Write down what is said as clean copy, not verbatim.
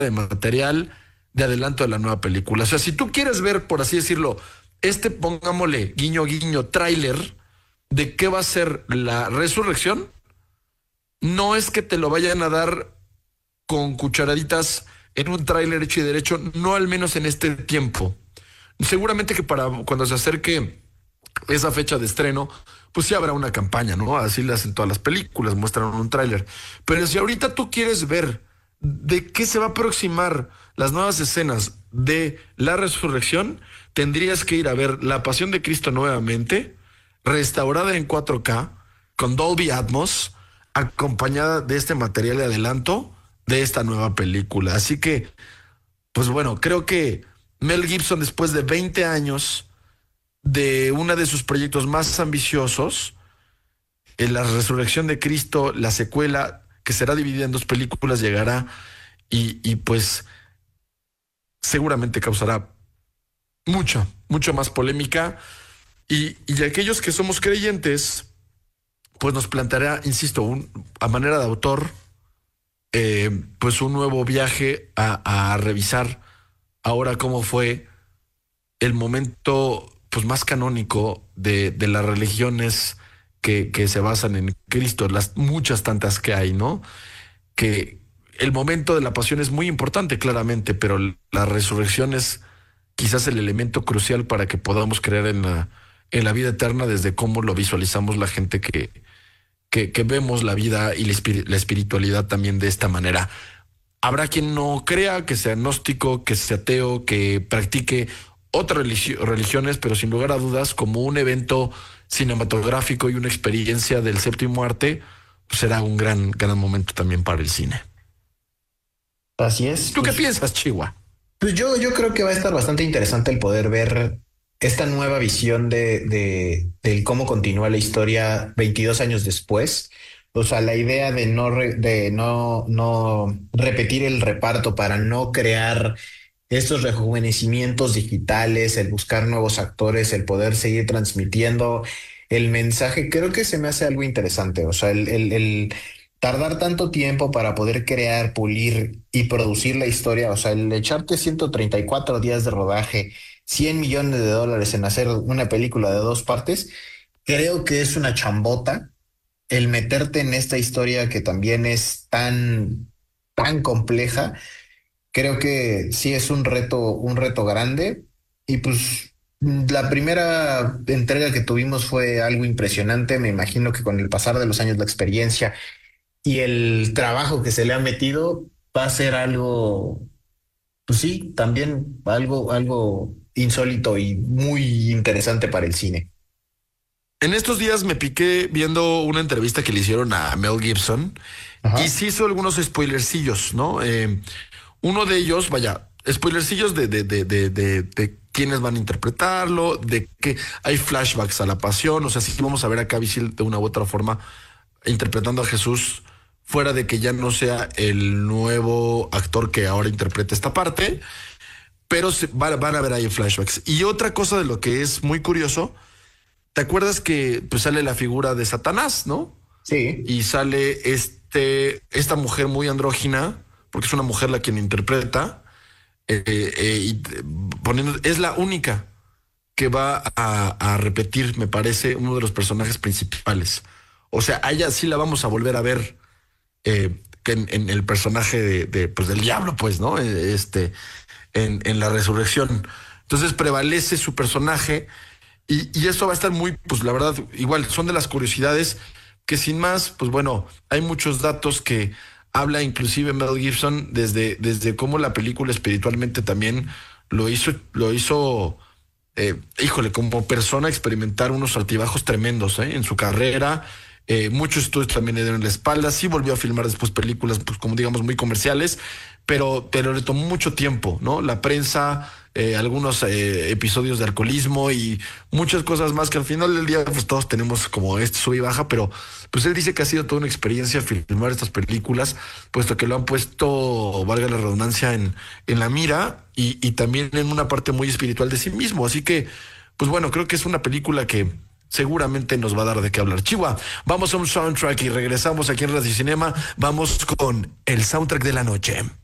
de material de adelanto de la nueva película. O sea, si tú quieres ver, por así decirlo, pongámosle, guiño, guiño, tráiler de qué va a ser la resurrección, no es que te lo vayan a dar con cucharaditas en un tráiler hecho y derecho, no al menos en este tiempo. Seguramente que para cuando se acerque esa fecha de estreno, pues sí habrá una campaña, ¿no? Así le hacen todas las películas, muestran un tráiler. Pero si ahorita tú quieres ver de qué se va a aproximar las nuevas escenas de la resurrección, tendrías que ir a ver La Pasión de Cristo nuevamente, restaurada en 4K, con Dolby Atmos, acompañada de este material de adelanto de esta nueva película. Así que, pues bueno, creo que Mel Gibson, después de 20 años de uno de sus proyectos más ambiciosos, en La Resurrección de Cristo, la secuela, que será dividida en 2 películas, llegará y pues seguramente causará mucha más polémica y aquellos que somos creyentes, pues nos planteará, insisto, a manera de autor, pues un nuevo viaje a revisar ahora cómo fue el momento pues más canónico de las religiones que se basan en Cristo, las muchas tantas que hay, ¿no? Que el momento de la pasión es muy importante, claramente, pero la resurrección es quizás el elemento crucial para que podamos creer en la vida eterna, desde cómo lo visualizamos la gente que vemos la vida y la espiritualidad también de esta manera. Habrá quien no crea, que sea agnóstico, que sea ateo, que practique otras religiones, pero sin lugar a dudas, como un evento cinematográfico y una experiencia del séptimo arte, pues será un gran momento también para el cine. Así es. ¿Tú qué piensas, Chihuahua? Pues yo creo que va a estar bastante interesante el poder ver esta nueva visión de cómo continúa la historia 22 años después. O sea, la idea de no repetir el reparto para no crear estos rejuvenecimientos digitales, el buscar nuevos actores, el poder seguir transmitiendo el mensaje, creo que se me hace algo interesante. O sea, el tardar tanto tiempo para poder crear, pulir y producir la historia, o sea, el echarte 134 días de rodaje, $100 millones en hacer una película de 2 partes, creo que es una chambota el meterte en esta historia que también es tan compleja. Creo que sí es un reto grande y pues la primera entrega que tuvimos fue algo impresionante. Me imagino que con el pasar de los años, la experiencia y el trabajo que se le ha metido va a ser algo, pues sí, también algo insólito y muy interesante para el cine. En estos días me piqué viendo una entrevista que le hicieron a Mel Gibson. Ajá. Y sí hizo algunos spoilercillos, ¿no? Uno de ellos, vaya, spoilercillos de quiénes van a interpretarlo, de que hay flashbacks a la pasión. O sea, sí vamos a ver a Caviezel de una u otra forma interpretando a Jesús, fuera de que ya no sea el nuevo actor que ahora interpreta esta parte, pero van a ver ahí flashbacks. Y otra cosa de lo que es muy curioso, ¿te acuerdas que pues sale la figura de Satanás, ¿no? Sí. Y sale esta mujer muy andrógina, porque es una mujer la quien interpreta, es la única que va a repetir, me parece, uno de los personajes principales. O sea, a ella sí la vamos a volver a ver, que en el personaje pues del diablo, pues, ¿no? En la resurrección. Entonces prevalece su personaje y eso va a estar muy, pues la verdad, igual son de las curiosidades que sin más, pues bueno, hay muchos datos que habla inclusive Mel Gibson desde cómo la película espiritualmente también lo hizo, híjole, como persona experimentar unos altibajos tremendos en su carrera. Muchos estudios también le dieron la espalda. Sí volvió a filmar después películas, pues como digamos, muy comerciales, pero le tomó mucho tiempo, ¿no? La prensa, algunos episodios de alcoholismo y muchas cosas más que al final del día pues todos tenemos como sub y baja, pero pues él dice que ha sido toda una experiencia filmar estas películas, puesto que lo han puesto, valga la redundancia, en la mira y también en una parte muy espiritual de sí mismo. Así que, pues bueno, creo que es una película que seguramente nos va a dar de qué hablar. Chihuahua, vamos a un soundtrack y regresamos aquí en Radio Cinema. Vamos con el soundtrack de la noche.